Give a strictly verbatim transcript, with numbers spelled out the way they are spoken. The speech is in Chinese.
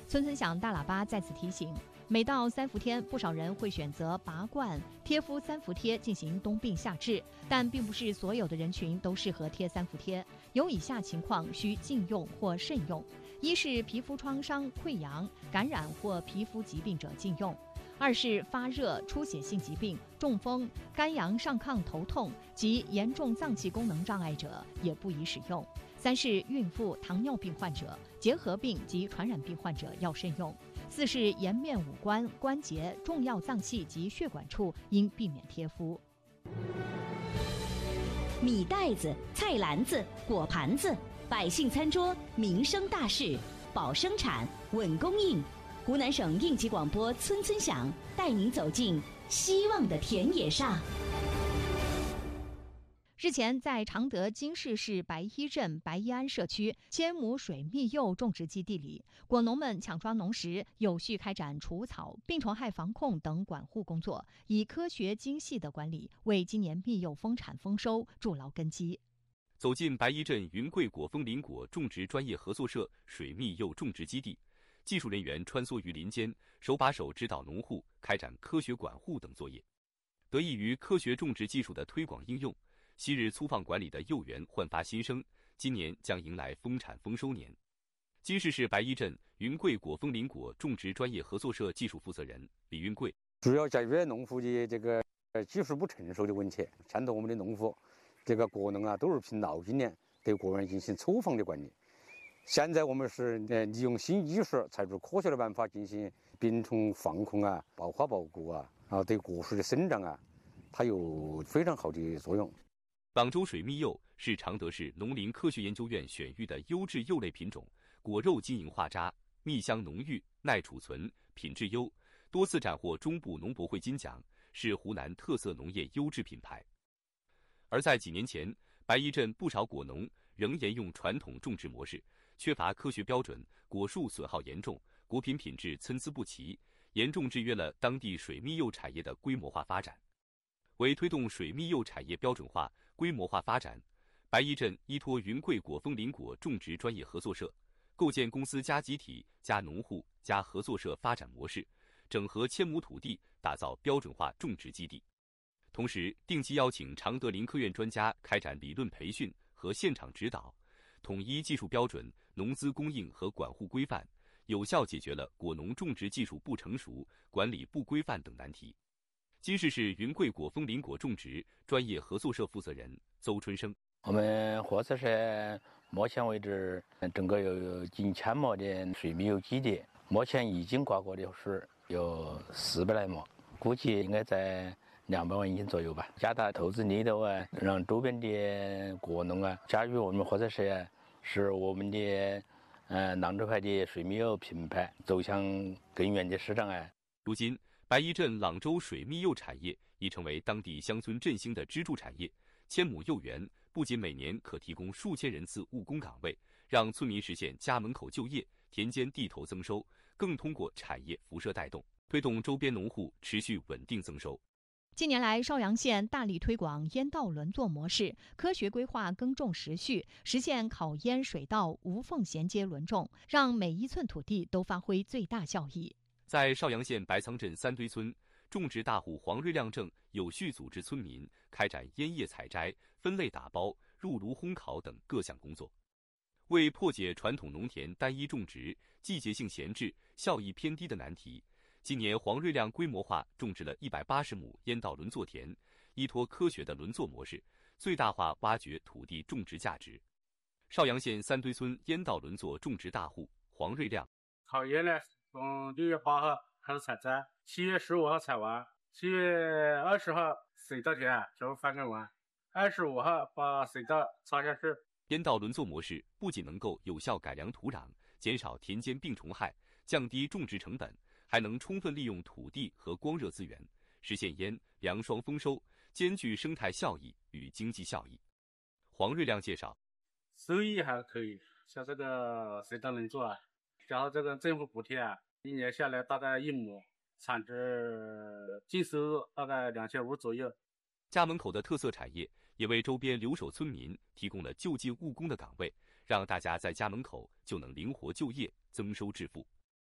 村村响大喇叭在此提醒，每到三伏天，不少人会选择拔罐、贴敷三伏贴进行冬病夏治，但并不是所有的人群都适合贴三伏贴，有以下情况需禁用或慎用：一是皮肤创伤、溃疡、感染或皮肤疾病者禁用；二是发热、出血性疾病、中风、肝阳上亢、头痛及严重脏器功能障碍者也不宜使用；三是孕妇、糖尿病患者、结核病及传染病患者要慎用；四是颜面五官、关节、重要脏器及血管处应避免贴敷。 米袋子、菜篮子、果盘子，百姓餐桌民生大事，保生产、稳供应。湖南省应急广播村村响，带您走进希望的田野上。 日前，在常德金市市白衣镇白衣安社区千亩水蜜柚种植基地里，果农们抢抓农时，有序开展除草、病虫害防控等管护工作，以科学精细的管理，为今年蜜柚丰产丰收筑牢根基。 走进白衣镇云贵果枫林果种植专业合作社水蜜柚种植基地，技术人员穿梭于林间，手把手指导农户开展科学管护等作业。得益于科学种植技术的推广应用，昔日粗放管理的柚园焕发新生，今年将迎来丰产丰收年。金市市白衣镇云贵果枫林果种植专业合作社技术负责人李云贵， 主要解决农户的这个技术不成熟的问题。传统我们的农户，这个果农啊，都是凭老经验对果园进行粗放的管理。现在我们是呃利用新技术，采取科学的办法进行病虫防控啊、保花保果啊，啊对果树的生长啊，它有非常好的作用。 朗州水蜜柚是常德市农林科学研究院选育的优质柚类品种，果肉晶莹化渣，蜜香浓郁，耐储存，品质优，多次斩获中部农博会金奖，是湖南特色农业优质品牌。而在几年前，白衣镇不少果农仍沿用传统种植模式，缺乏科学标准，果树损耗严重，果品品质参差不齐，严重制约了当地水蜜柚产业的规模化发展。为推动水蜜柚产业标准化、规模化发展，白衣镇依托云贵果枫林果种植专业合作社，构建公司加集体、加农户、加合作社发展模式，整合千亩土地，打造标准化种植基地。同时，定期邀请常德林科院专家开展理论培训和现场指导，统一技术标准、农资供应和管护规范，有效解决了果农种植技术不成熟、管理不规范等难题。金市市云贵果枫林果种植专业合作社负责人邹春生， 我们合作社目前为止整个有近千亩的水蜜柚基地，目前已经挂果的是有四百来亩，估计应该在两百万斤左右吧。加大投资力度啊，让周边的果农啊加入我们合作社，使我们的呃朗州牌的水蜜柚品牌走向更远的市场啊。 如今，白衣镇朗州水蜜柚产业已成为当地乡村振兴的支柱产业。千亩柚园不仅每年可提供数千人次务工岗位，让村民实现家门口就业、田间地头增收，更通过产业辐射带动，推动周边农户持续稳定增收。 近年来，邵阳县大力推广烟道轮作模式，科学规划耕种时序，实现考烟水稻无缝衔接轮种，让每一寸土地都发挥最大效益。 在邵阳县白仓镇三堆村，种植大户黄瑞亮正有序组织村民开展烟叶采摘、分类打包、入炉烘烤等各项工作。为破解传统农田单一种植、季节性闲置、效益偏低的难题，今年黄瑞亮规模化种植了一百八十亩烟道轮作田，依托科学的轮作模式，最大化挖掘土地种植价值。邵阳县三堆村烟道轮作种植大户黄瑞亮， 烤烟呢，从六月八号开始采摘，七月十五号采完，七月二十号水稻田就翻耕完，二十五号把水稻插下去。 烟道轮作模式不仅能够有效改良土壤，减少田间病虫害，降低种植成本，还能充分利用土地和光热资源，实现烟粮双丰收，兼具生态效益与经济效益。黄瑞亮介绍， 收益还可以，像这个水稻轮作啊，然后这个政府补贴啊，一年下来大概一亩产值净收入大概两千五左右。 家门口的特色产业也为周边留守村民提供了就近务工的岗位，让大家在家门口就能灵活就业，增收致富。